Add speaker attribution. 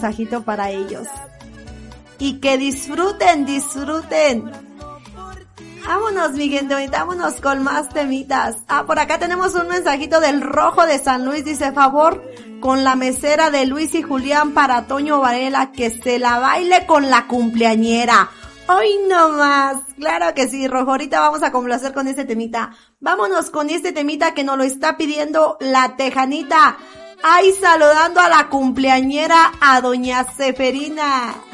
Speaker 1: mensajito para ellos. Y que disfruten. Vámonos, mi gente bonita, vámonos con más temitas. Por acá tenemos un mensajito del Rojo de San Luis, dice, favor, con la mesera de Luis y Julián para Toño Varela, que se la baile con la cumpleañera. Hoy no más, claro que sí, Rojo, ahorita vamos a complacer con este temita. Vámonos con este temita que nos lo está pidiendo la Tejanita. Ay, saludando a la cumpleañera, a doña Seferina.